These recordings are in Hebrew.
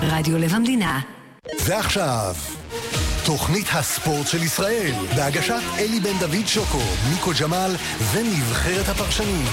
רדיו לב המדינה. ועכשיו, תוכנית הספורט של ישראל, בהגשת אלי בן דוד שוקו, ניקו ג'מאל ונבחרת הפרשנים.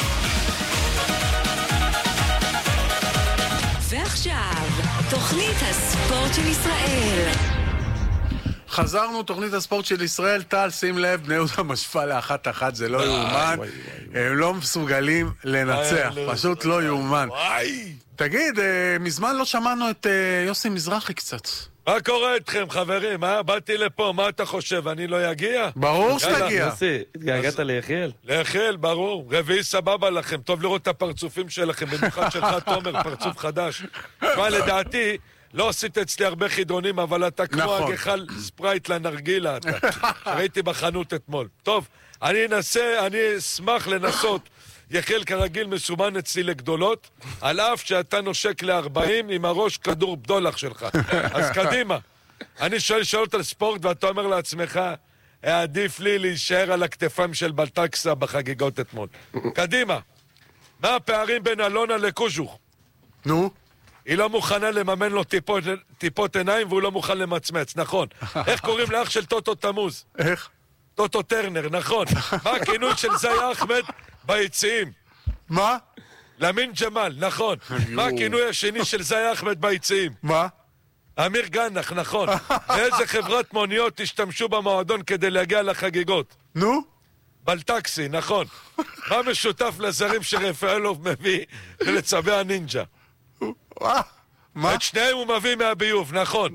ועכשיו, תוכנית הספורט של ישראל. חזרנו, תוכנית הספורט של ישראל. טל, שים לב, בני יהודה משפה ל1-1, זה לא יאומן. הם לא מסוגלים לנצח, פשוט לא יאומן. תגיד, מזמן לא שמענו את יוסי מזרחי קצת. מה קורה איתכם, חברים? באתי לפה, מה אתה חושב? אני לא אגיע? ברור שתגיע. יוסי, התגעגעת ליחיאל? ליחיאל, ברור. רביעי סבבה לכם, טוב לראות את הפרצופים שלכם, במיוחד שלך, תומר, פרצוף חדש. כבר לדעתי, לא עשית אצלי הרבה חידונים, אבל אתה כמו הגחל ספרייט לנרגילה, אתה. ראיתי בחנות אתמול. טוב, אני אשמח לנסות. יחיאל כרגיל מסומן אצלי לגדולות, על אף שאתה נושק ל-40 עם הראש כדור בדולח שלך. אז קדימה. אני שואל שאלות על ספורט, ואתה אומר לעצמך, עדיף לי להישאר על הכתפיים של בלטקסה בחגיגות אתמול. קדימה. מה הפערים בין אלונה לקוז'וך? נו? היא לא מוכנה לממן לו טיפות עיניים, והוא לא מוכן למצמץ, נכון. איך קוראים לאח של טוטו תמוז? איך? טוטו טרנר, נכון. מה הכינוי של זיה אחמד ביציעים? מה? למין ג'מאל, נכון. מה הכינוי השני של זיה אחמד ביציעים? מה? אמיר גנח, נכון. באיזה חברת מוניות השתמשו במועדון כדי להגיע לחגיגות? נו? בלטקסי, נכון. מה משותף לזרים שרפאלוב מביא ולצבי הנינג'ה? מה? את שניהם הוא מביא מהביוב, נכון.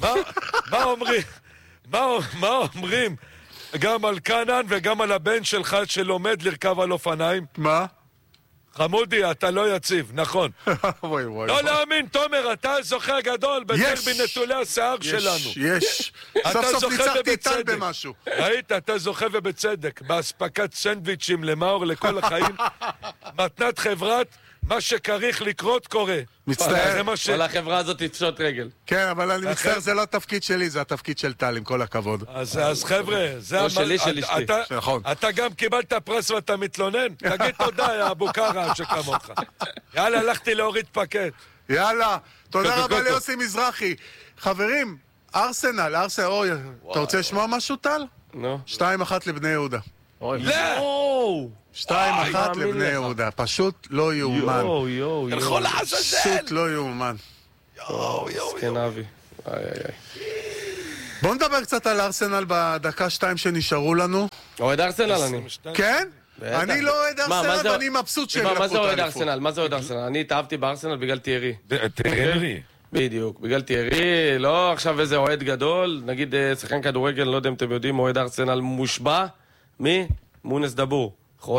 מה אומרים גם על קנן וגם על הבן שלך שלומד לרכב על אופניים? מה? חמודי, אתה לא יציב, נכון. וואי וואי. לא להאמין, תומר, אתה זוכה גדול בדרבי נטולי השיער שלנו. יש. סוף סוף ניצחתי טל במשהו. ראית, אתה זוכה ובצדק. בהספקת סנדוויצ'ים למאור לכל החיים. מתנת חברת, מה שכריך לקרות קורה. מצטער. כל החברה הזאת תפשוט רגל. כן, אבל אני מצטער, זה לא התפקיד שלי, זה התפקיד של טל, עם כל הכבוד. אז חבר'ה, זה... לא שלי, של אשתי. נכון. אתה גם קיבלת פרס ואתה מתלונן? תגיד תודה, יא אבו קרא שכמוך. יאללה, הלכתי להוריד פקט. יאללה, תודה רבה ליוסי מזרחי. חברים, ארסנל, אוי, אתה רוצה לשמוע משהו, טל? נו. 2-1 לבני יהודה. לא! 2-1 לבני יהודה, פשוט לא יאומן. תלכו לעזאזל! פשוט לא יאומן. סכן אבי. בואו נדבר קצת על ארסנל בדקה 2 שנשארו לנו. אוהד ארסנל אני. כן? אני לא אוהד ארסנל ואני מבסוט שהם לקחו את מה זה אוהד האליפות. ארסנל? מה זה אוהד ארסנל? אני התאהבתי בארסנל בגלל תיארי. תיארי. בדיוק, בגלל תיארי, לא עכשיו איזה אוהד גדול, נגיד שחקן כדורגל, לא יודע אם אתם יודעים, אוהד ארסנל מושבע, מי? מונס דבור.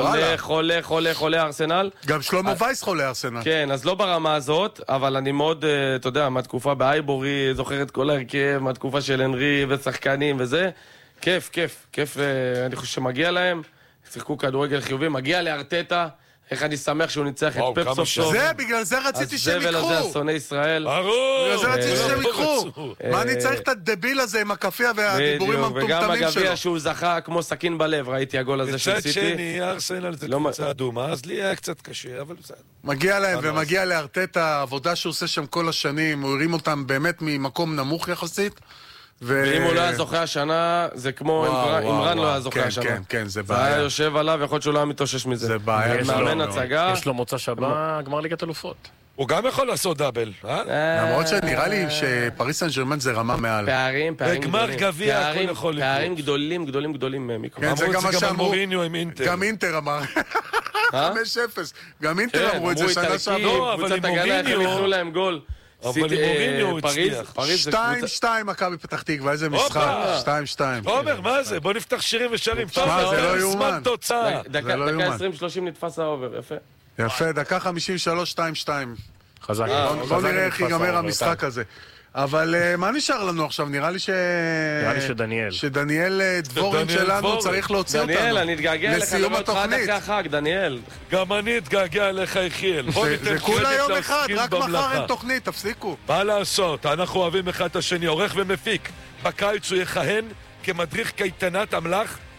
חולה ארסנל. גם שלמה וייס חולה ארסנל. כן, אז לא ברמה הזאת, אבל אני מאוד, אתה יודע, מהתקופה באייבורי, זוכר את כל ההרכב, מהתקופה של הנרי ושחקנים וזה. כיף, אני חושב שמגיע להם, שיחקו כדורגל חיובי, מגיע לארטטה, איך אני שמח שהוא ניצח את פפ סוף סוף. זה, בגלל זה רציתי שהם הזבל הזה, ייקחו. השונא ישראל. בגלל זה רציתי שהם ייקחו. מה אני צריך את הדביל הזה עם הקפיה והדיבורים המטומטמים שלו? וגם הגביע שהוא זכה כמו סכין בלב, ראיתי הגול הזה של בצד סיטי. שני, ארסנל זה קבוצה אדומה, אז לי היה קצת קשה, אבל בסדר. מגיע להם ומגיע לארטטה, העבודה שהוא עושה שם כל השנים, הוא הרים אותם באמת ממקום נמוך יחסית. ואם הוא לא היה זוכה השנה, זה כמו אמרן לא היה זוכה השנה. כן, זה בעיה. זה היה יושב עליו, יכול להיות שהוא לא היה מתאושש מזה. זה בעיה. מאמן הצגה. יש לו מוצא שבה, גמר ליגת אלופות. הוא גם יכול לעשות דאבל, למרות שנראה לי שפריס סן ז'רמן זה רמה מעל. פערים בגמר גדולים. גביע הכל יכול לקרות. פערים גדולים מיקרו. כן, זה גם מה שאמרו. מוריניו עם אינטר. גם אינטר אמר. 5-0. גם אינטר אמרו את זה שנה שעברה. לא, אבל קבוצת הגנה, איך הם ייתנו להם גול. אבל עם מוריניו הוא הצליח. 2-2 מכבי פתח תקווה, איזה משחק. 2-2. תומר, מה זה? בוא נפתח שירים ושרים. מה, זה לא יאומן. זמן תוצאה. דקה 20-30 נתפס האובר, יפה. יפה, דקה 53, 2-2. חזק. בוא נראה איך ייגמר המשחק הזה. אבל מה נשאר לנו עכשיו? נראה לי שדניאל. שדניאל דבורין שלנו צריך להוציא אותנו. דניאל, אני אתגעגע לך, לסיום התוכנית. אחרי החג, דניאל. גם אני אתגעגע אליך, יחיאל. זה כולה יום אחד, רק מחר אין תוכנית, תפסיקו. מה לעשות, אנחנו אוהבים אחד את השני, עורך ומפיק. בקיץ הוא יכהן כמדריך קייטנת אמל"ח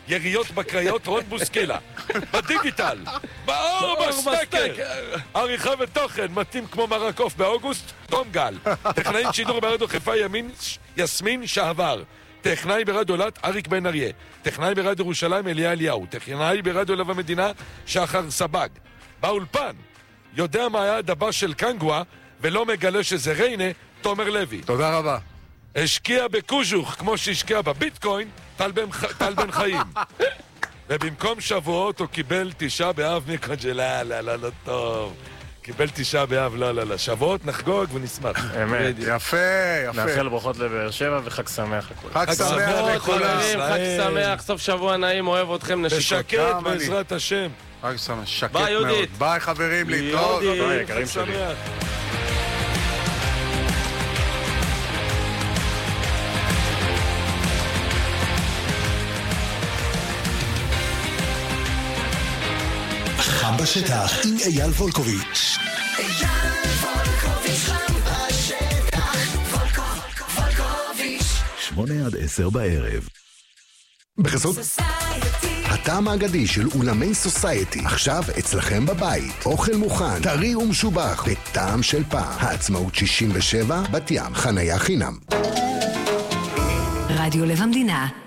יריות בקריות רון בוסקילה. בדיגיטל, באור בסטקר. עריכה ותוכן מתאים כמו מרקוף באוגוסט, תום גל. טכנאים שידור ברדיו חיפה יסמין שעבר. טכנאי ברדיו לת אריק בן אריה. טכנאי ברדיו ירושלים אליה אליהו. טכנאי ברדיו לב המדינה שחר סבג. באולפן יודע מה היה הדבר של קנגווה ולא מגלה שזה ריינה, תומר לוי. תודה רבה. השקיע בקוז'וך כמו שהשקיע בביטקוין, טל בן חיים. ובמקום שבועות הוא קיבל 9 באב מקונג'לה, לא טוב. קיבל 9 באב, לא. שבועות נחגוג ונשמח. אמת. יפה. נאחל ברכות לבאר שבע וחג שמח לכולם. חג שמח לכולם. חג שמח, סוף שבוע נעים, אוהב אתכם, נשיקות. ושקט בעזרת השם. חג שמח, שקט ביי, מאוד. יהודית. ביי חברים, להתראות. ביי, יקרים שלי. חם בשטח עם אייל וולקוביץ'. 8-10 בערב. בחסות הטעם האגדי של אולמי סוסייטי, עכשיו אצלכם בבית. אוכל מוכן, טרי ומשובח, בטעם של פעם. העצמאות 67, בת ים, חניה חינם. רדיו לב המדינה.